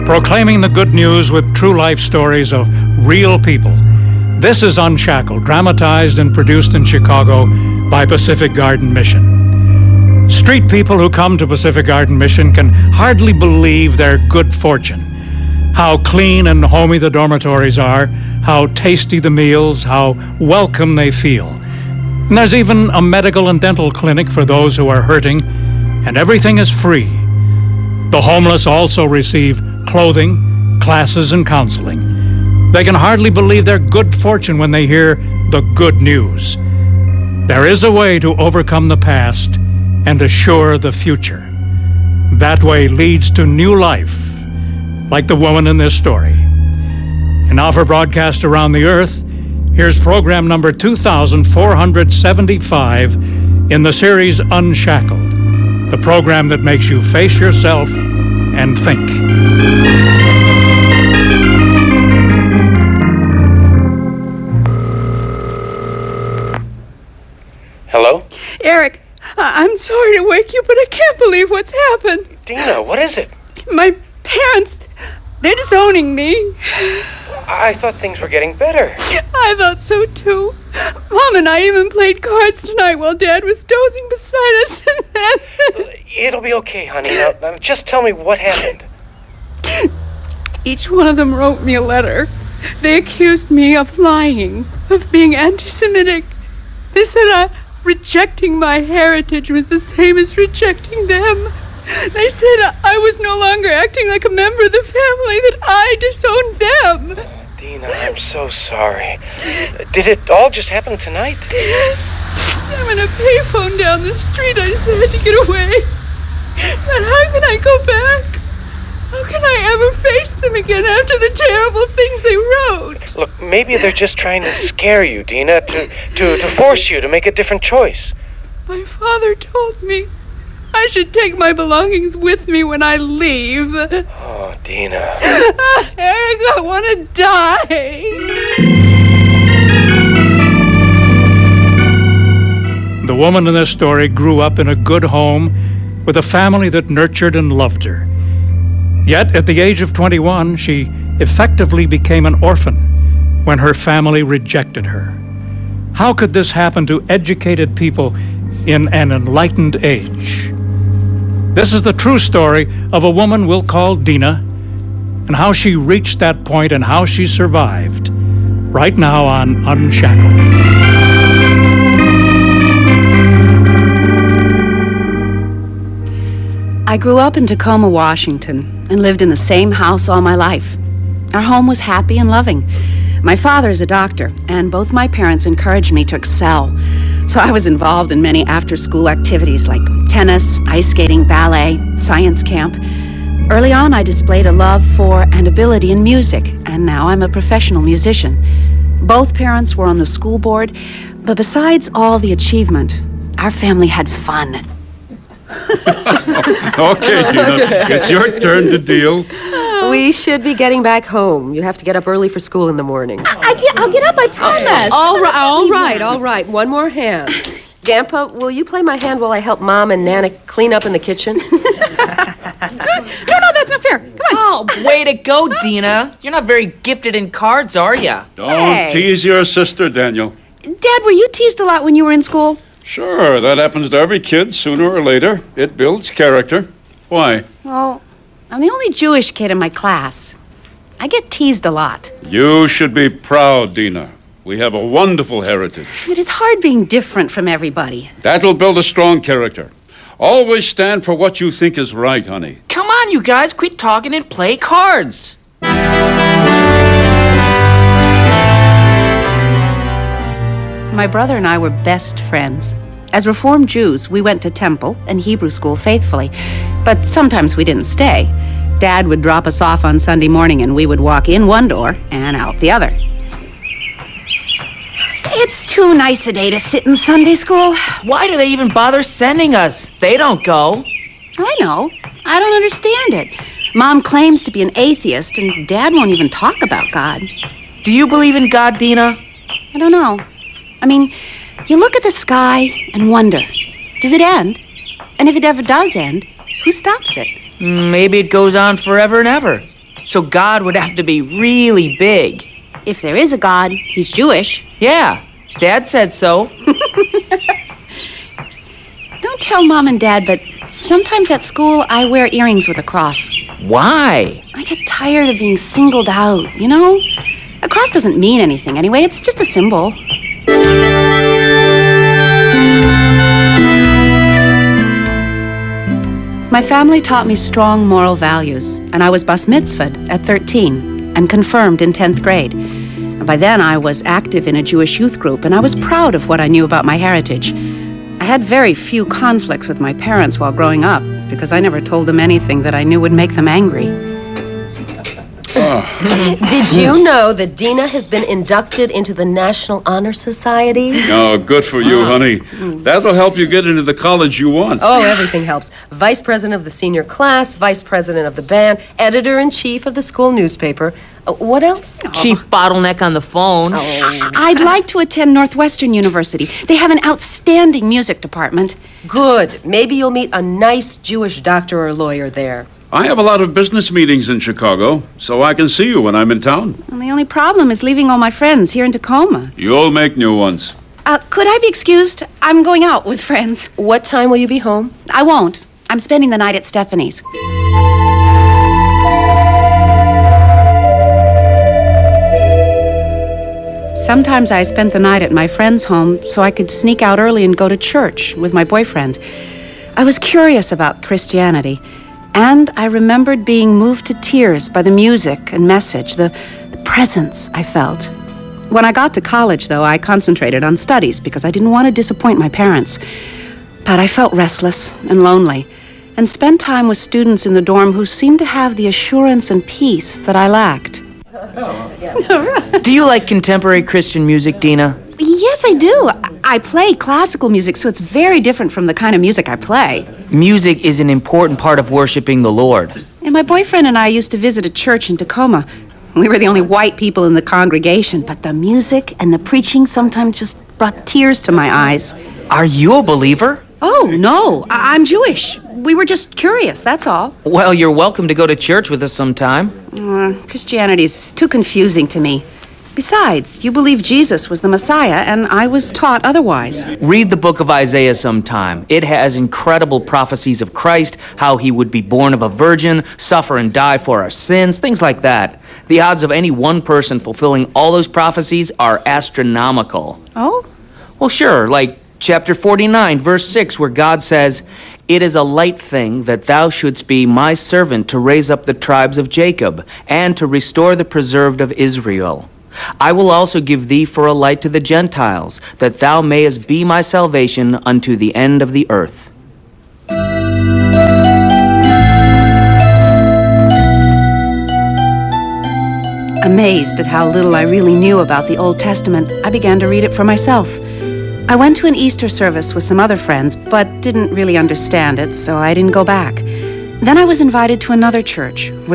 proclaiming the good news with true life stories of real people. This is Unshackled, dramatized and produced in Chicago by Pacific Garden Mission. Street people who come to Pacific Garden Mission can hardly believe their good fortune. How clean and homey the dormitories are, how tasty the meals, how welcome they feel. And there's even a medical and dental clinic for those who are hurting, and everything is free. The homeless also receive clothing, classes, and counseling. They can hardly believe their good fortune when they hear the good news. There is a way to overcome the past and assure the future. That way leads to new life, like the woman in this story. And now for broadcast around the earth, here's program number 2475 in the series Unshackled, the program that makes you face yourself and think. Hello? Eric, I'm sorry to wake you, but I can't believe what's happened. Dina, what is it? My parents, they're disowning me. I thought things were getting better. I thought so too. Mom and I even played cards tonight while Dad was dozing beside us, and then... It'll be okay, honey. Now, just tell me what happened. Each one of them wrote me a letter. They accused me of lying, of being anti-Semitic. They said rejecting my heritage was the same as rejecting them. They said I was no longer acting like a member of the family, that I disowned them. Dina, I'm so sorry. Did it all just happen tonight? Yes. I'm in a payphone down the street. I just had to get away. But how can I go back? How can I ever face them again after the terrible things they wrote? Look, maybe they're just trying to scare you, Dina, to force you to make a different choice. My father told me I should take my belongings with me when I leave. Oh, Dina. Eric, I want to die. The woman in this story grew up in a good home with a family that nurtured and loved her. Yet, at the age of 21, she effectively became an orphan when her family rejected her. How could this happen to educated people in an enlightened age? This is the true story of a woman we'll call Dina, and how she reached that point and how she survived, right now on Unshackled. I grew up in Tacoma, Washington, and lived in the same house all my life. Our home was happy and loving. My father is a doctor, and both my parents encouraged me to excel. So I was involved in many after-school activities like tennis, ice skating, ballet, science camp. Early on, I displayed a love for and ability in music, and now I'm a professional musician. Both parents were on the school board, but besides all the achievement, our family had fun. Okay, Dina, it's your turn to deal. We should be getting back home. You have to get up early for school in the morning. I'll get up, I promise. All right. One more hand. Grandpa, will you play my hand while I help Mom and Nana clean up in the kitchen? No, that's not fair. Come on. Oh, way to go, Dina. You're not very gifted in cards, are you? Don't tease your sister, Daniel. Dad, were you teased a lot when you were in school? Sure, that happens to every kid sooner or later. It builds character. Why? Well, I'm the only Jewish kid in my class. I get teased a lot. You should be proud, Dina. We have a wonderful heritage. But it's hard being different from everybody. That'll build a strong character. Always stand for what you think is right, honey. Come on, you guys, quit talking and play cards. My brother and I were best friends. As Reformed Jews, we went to temple and Hebrew school faithfully, but sometimes we didn't stay. Dad would drop us off on Sunday morning and we would walk in one door and out the other. It's too nice a day to sit in Sunday school. Why do they even bother sending us? They don't go. I know. I don't understand it. Mom claims to be an atheist and Dad won't even talk about God. Do you believe in God, Dina? I don't know. I mean, you look at the sky and wonder, does it end? And if it ever does end, who stops it? Maybe it goes on forever and ever. So God would have to be really big. If there is a God, he's Jewish. Yeah, Dad said so. Don't tell Mom and Dad, but sometimes at school I wear earrings with a cross. Why? I get tired of being singled out, you know? A cross doesn't mean anything anyway, it's just a symbol. My family taught me strong moral values, and I was bas mitzvahed at 13 and confirmed in 10th grade. By then, I was active in a Jewish youth group, and I was proud of what I knew about my heritage. I had very few conflicts with my parents while growing up, because I never told them anything that I knew would make them angry. Did you know that Dina has been inducted into the National Honor Society? Oh, good for you, honey. That'll help you get into the college you want. Oh, everything helps. Vice president of the senior class, vice president of the band, editor-in-chief of the school newspaper. What else? Chief bottleneck on the phone. I'd like to attend Northwestern University. They have an outstanding music department. Good. Maybe you'll meet a nice Jewish doctor or lawyer there. I have a lot of business meetings in Chicago, so I can see you when I'm in town. And the only problem is leaving all my friends here in Tacoma. You'll make new ones. Could I be excused? I'm going out with friends. What time will you be home? I won't. I'm spending the night at Stephanie's. Sometimes I spent the night at my friend's home so I could sneak out early and go to church with my boyfriend. I was curious about Christianity, and I remembered being moved to tears by the music and message, the presence I felt. When I got to college, though, I concentrated on studies because I didn't want to disappoint my parents. But I felt restless and lonely, and spent time with students in the dorm who seemed to have the assurance and peace that I lacked. Do you like contemporary Christian music, Dina? Yes, I do. I play classical music, so it's very different from the kind of music I play. Music is an important part of worshiping the Lord. And my boyfriend and I used to visit a church in Tacoma. We were the only white people in the congregation, but the music and the preaching sometimes just brought tears to my eyes. Are you a believer? Oh, no. I'm Jewish. We were just curious, that's all. Well, you're welcome to go to church with us sometime. Christianity's too confusing to me. Besides, you believe Jesus was the Messiah, and I was taught otherwise. Read the book of Isaiah sometime. It has incredible prophecies of Christ, how he would be born of a virgin, suffer and die for our sins, things like that. The odds of any one person fulfilling all those prophecies are astronomical. Oh? Well, sure, like chapter 49, verse 6, where God says, "It is a light thing that thou shouldst be my servant to raise up the tribes of Jacob, and to restore the preserved of Israel. I will also give thee for a light to the Gentiles, that thou mayest be my salvation unto the end of the earth." Amazed at how little I really knew about the Old Testament, I began to read it for myself. I went to an Easter service with some other friends, but didn't really understand it, so I didn't go back. Then I was invited to another church, where